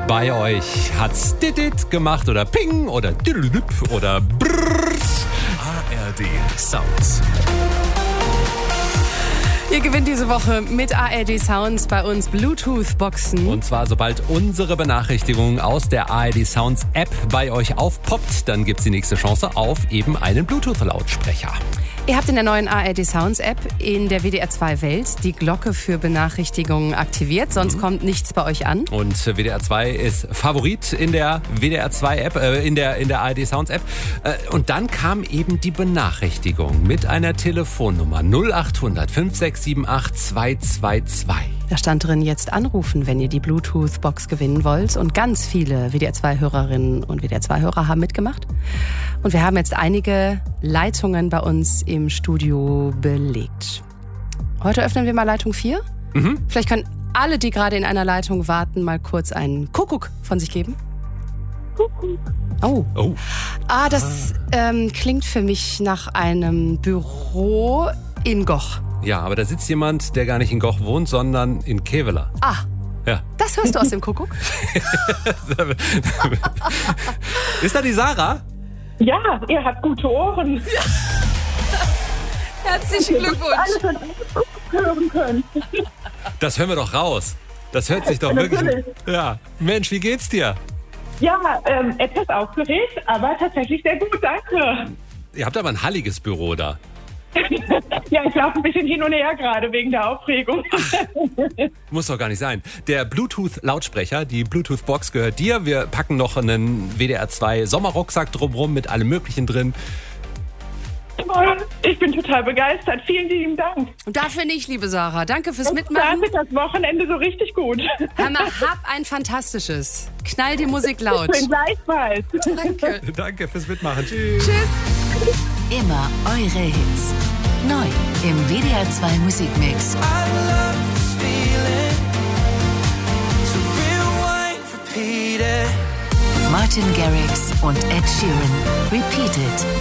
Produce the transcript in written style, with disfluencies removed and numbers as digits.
bei euch. Hat's dit gemacht oder ping oder düdelüp oder brrrr. ARD Sounds. Ihr gewinnt diese Woche mit ARD Sounds bei uns Bluetooth-Boxen. Und zwar, sobald unsere Benachrichtigung aus der ARD Sounds App bei euch aufpoppt, dann gibt's die nächste Chance auf eben einen Bluetooth-Lautsprecher. Ihr habt in der neuen ARD Sounds App in der WDR 2 Welt die Glocke für Benachrichtigungen aktiviert, sonst kommt nichts bei euch an. Und WDR 2 ist Favorit in der WDR 2 App, in der ARD Sounds App. Und dann kam eben die Benachrichtigung mit einer Telefonnummer 0800 5678 222. Da stand drin, jetzt anrufen, wenn ihr die Bluetooth-Box gewinnen wollt. Und ganz viele WDR 2-Hörerinnen und WDR 2-Hörer haben mitgemacht. Und wir haben jetzt einige Leitungen bei uns im Studio belegt. Heute öffnen wir mal Leitung 4. Vielleicht können alle, die gerade in einer Leitung warten, mal kurz einen Kuckuck von sich geben. Kuckuck. Oh. Das klingt für mich nach einem Büro in Goch. Ja, aber da sitzt jemand, der gar nicht in Goch wohnt, sondern in Kevela. Ja. Das hörst du aus dem Kuckuck? Ist da die Sarah? Ja, ihr habt gute Ohren. Herzlichen Glückwunsch. Alles, was ihr hören könnt. Das hören wir doch raus. Das hört sich doch wirklich... Natürlich. Ja. Mensch, wie geht's dir? Ja, etwas aufgeregt, aber tatsächlich sehr gut, danke. Ihr habt aber ein halliges Büro da. Ja, ich laufe ein bisschen hin und her gerade wegen der Aufregung. Muss doch gar nicht sein. Der Bluetooth-Lautsprecher, die Bluetooth-Box gehört dir. Wir packen noch einen WDR 2 Sommerrucksack drumherum mit allem Möglichen drin. Ich bin total begeistert. Vielen lieben Dank. Und dafür nicht, liebe Sarah. Danke fürs Es Mitmachen. startet das Wochenende so richtig gut. Hör mal, hab ein fantastisches. Knall die Musik laut. Schön gleichfalls. Danke. Danke fürs Mitmachen. Tschüss. Tschüss. Immer eure Hits. Neu im WDR 2 Musikmix. Martin Garrix und Ed Sheeran. Repeated.